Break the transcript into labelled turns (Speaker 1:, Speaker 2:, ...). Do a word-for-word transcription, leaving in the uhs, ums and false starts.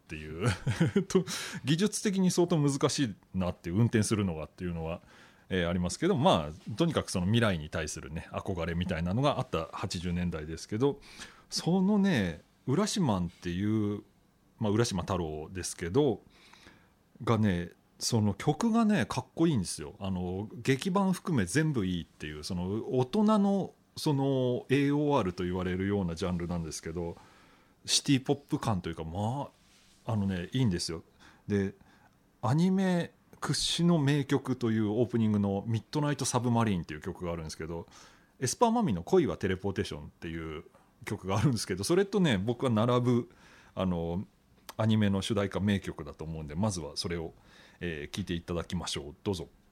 Speaker 1: っていうと技術的に相当難しいなっていう運転するのがっていうのは、えーありますけど、まあとにかくその未来に対するね憧れみたいなのがあったはちじゅうねんだいですけど、そのね浦島っていう、まあ、浦島太郎ですけどがね、その曲がねかっこいいんですよ。あの劇版含め全部いいっていう、その大人のその エーオーアール と言われるようなジャンルなんですけど、シティポップ感というか、まああのねいいんですよ。でアニメ屈指の名曲というオープニングの「ミッドナイト・サブマリン」っていう曲があるんですけど、エスパーマミの「恋はテレポーテーション」っていう曲があるんですけど、それとね僕は並ぶあのアニメの主題歌名曲だと思うんで、まずはそれを、えー聞いていただきましょう。どうぞ。